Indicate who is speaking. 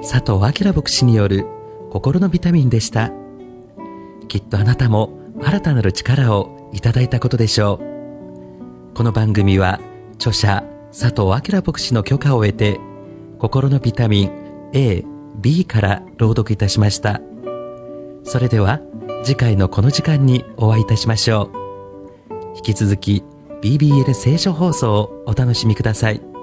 Speaker 1: 佐藤明牧師による心のビタミンでした。きっとあなたも新たなる力をいただいたことでしょう。この番組は著者佐藤明牧師の許可を得て、心のビタミン A、B から朗読いたしました。それでは次回のこの時間にお会いいたしましょう。引き続き BBL 聖書放送をお楽しみください。